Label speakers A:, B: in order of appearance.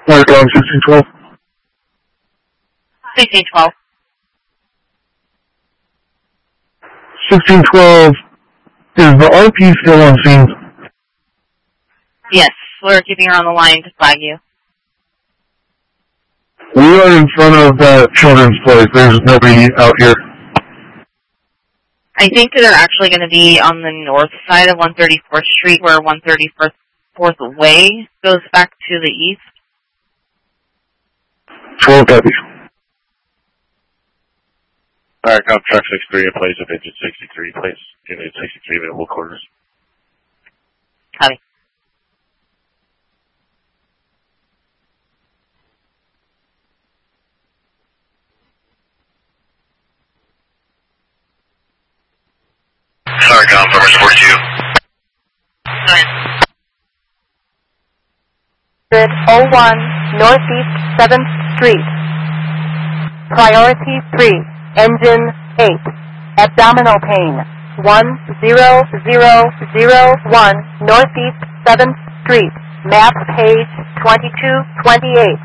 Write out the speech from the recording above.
A: Marcom 1612.
B: 1612.
A: 1612, is the RP still on scene?
B: Yes, we're keeping her on the line to flag you.
A: We are in front of that children's place. There's nobody out here.
B: I think they're actually going to be on the north side of 134th Street, where 134th Way goes back to the east.
A: 12 copy.
C: Alright, truck 63 in place of engine 63 place. Unit 63 available quarters.
B: Copy.
C: Sorry, Farmer support you.
B: Go ahead.
D: 01 Northeast 7th Street. Priority 3, engine 8, abdominal pain, 10001 Northeast 7th Street, map page 2228.